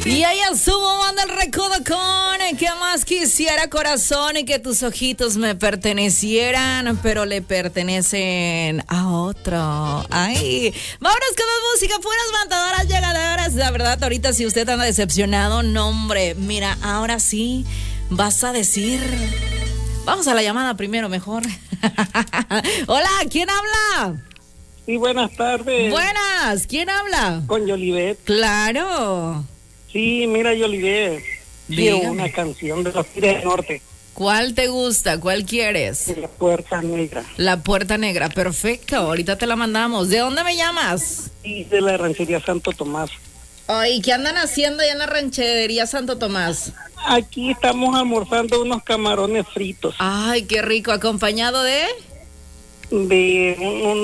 Y ahí estuvo Banda El Recodo con ¿qué más quisiera, corazón? Y que tus ojitos me pertenecieran, pero le pertenecen a otro. Ay, vámonos con más música, puras matadoras llegadoras. La verdad, ahorita si usted anda decepcionado, no hombre, mira, ahora sí vas a decir. Vamos a la llamada primero, mejor. Hola, ¿quién habla? Sí, buenas tardes. Buenas, ¿quién habla? Con Yolivet. Claro. Sí, mira, Yolivet. Quiero una canción de los Tigres del Norte. ¿Cuál te gusta? ¿Cuál quieres? La Puerta Negra. La Puerta Negra, perfecto. Ahorita te la mandamos. ¿De dónde me llamas? Sí, de la ranchería Santo Tomás. Ay, ¿qué andan haciendo allá en la ranchería Santo Tomás? Aquí estamos almorzando unos camarones fritos. Ay, qué rico. ¿Acompañado de? De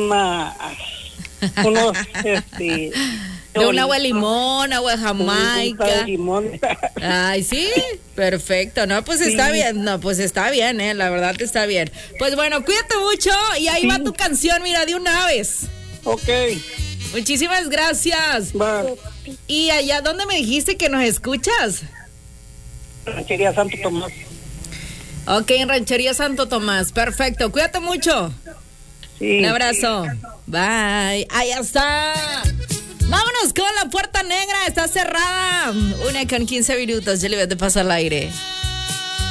unos, de un agua de limón, agua de Jamaica. De limón. Ay, sí, perfecto. No, pues sí. Está bien. No, pues está bien, la verdad está bien. Pues bueno, cuídate mucho y ahí va tu canción, mira, de una vez. Ok. Muchísimas gracias. Bye. ¿Y allá dónde me dijiste que nos escuchas? Ranchería Santo Tomás. Ok, en Ranchería Santo Tomás. Perfecto, cuídate mucho. Sí. Un abrazo. Bye. Ahí está. Vámonos con La Puerta Negra. Está cerrada. 1:15 minutos. Ya le voy a pasar al aire.